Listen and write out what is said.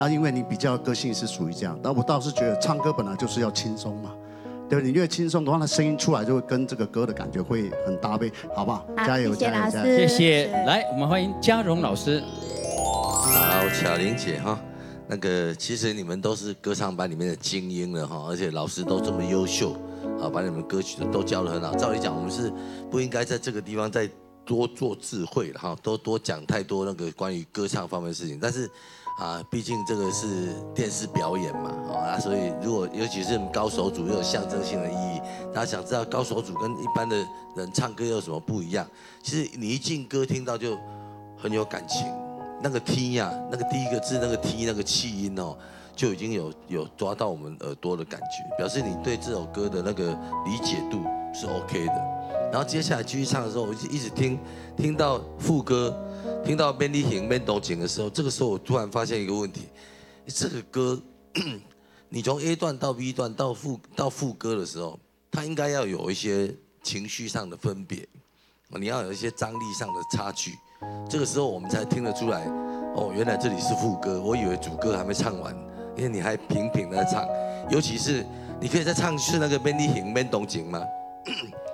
因为你比较个性是属于这样，但我倒是觉得唱歌本来就是要轻松嘛，对不对？你越轻松的话，那声音出来就会跟这个歌的感觉会很搭配，好不好？加油， 谢谢老师， 谢谢。来，我们欢迎嘉荣老师。 好，巧玲姐哈，那个其实你们都是歌唱班里面的精英了哈，而且老师都这么优秀，啊，把你们歌曲都教得很好。照理讲，我们是不应该在这个地方再多做智慧了哈，多讲太多那个关于歌唱方面的事情。但是啊，毕竟这个是电视表演嘛，啊，所以如果尤其是高手组又有象征性的意义，大家想知道高手组跟一般的人唱歌有什么不一样？其实你一进歌听到就很有感情。那个 T 呀，那个第一个字那个 T 那个气音哦，就已经有抓到我们耳朵的感觉，表示你对这首歌的那个理解度是 OK 的。然后接下来继续唱的时候，我就一直听到副歌，听到 Benny 行 Ben 懂景的时候，这个时候我突然发现一个问题，这个歌你从 A 段到 B 段到副歌的时候，它应该要有一些情绪上的分别，你要有一些张力上的差距。这个时候我们才听得出来，哦，原来这里是副歌，我以为主歌还没唱完，因为你还平平的唱，尤其是你可以再唱是那个 Benny 行 Ben 懂景吗？